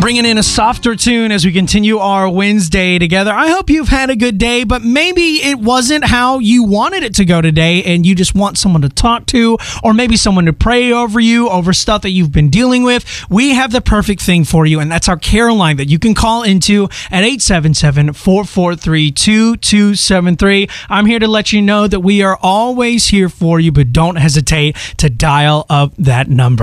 Bringing in a softer tune as we continue our Wednesday together. I hope you've had a good day, but maybe it wasn't how you wanted it to go today and you just want someone to talk to, or maybe someone to pray over you, over stuff that you've been dealing with. We have the perfect thing for you, and that's our care line that you can call into at 877-443-2273. I'm here to let you know that we are always here for you, but don't hesitate to dial up that number.